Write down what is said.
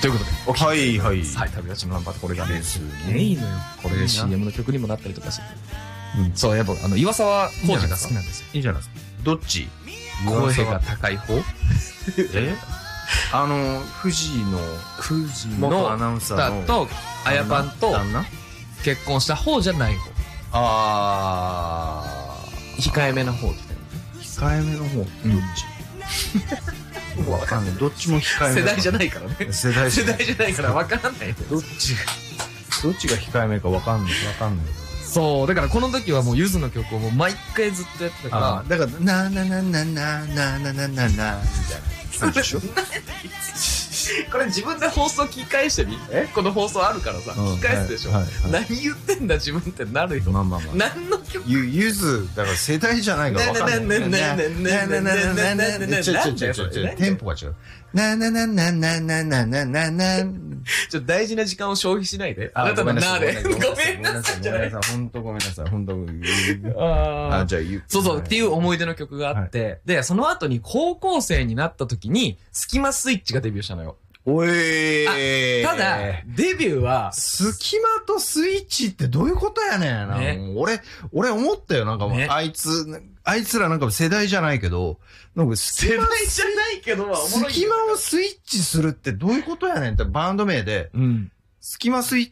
ということで、 はいはい。 はい、旅立ちのナンバーこれがね、 ですね、いいのよ。これ CM の曲にもなったりとかして。そう、やっぱ、岩沢浩二が好きなんですよ。 いいじゃないですか。どっち？ 声が高い方富士の元アナウンサーのと、あやぱんと旦那結婚した方じゃない方。控えめな方みたいな。 控えめの方、どっち？わかんない。どっちも控えめ。 世代じゃないからね。 世代じゃないからわからない。 どっちが控えめかわかんない。 そう、だからこの時はもうゆずの曲をもう毎回ずっとやってたかだから、なーなななななななななみたいな感じでしょ？ ら。これ自分で放送聞き返してみ？この放送あるからさ、聞き返すでしょ？何言ってんだ自分ってなるよ。 まあ。 何の曲？ ゆず、だから世代じゃないからわかんない。テンポが違う。なななななななななな。 ちょっと大事な時間を消費しないで。あなたのなーで。ごめんなさいじゃない。 本当ごめんなさい。本当。じゃあそうっていう思い出の曲があって、で、その後に高校生になった時に、スキマスイッチがデビューしたのよ。 おいただ、デビューは、 スキマとスイッチってどういうことやねん。俺思ったよ。なんかもう、あいつらなんか世代じゃないけど、なんか世代じゃないけど、 スキマをスイッチするってどういうことやねんってバンド名で、スキマスイッ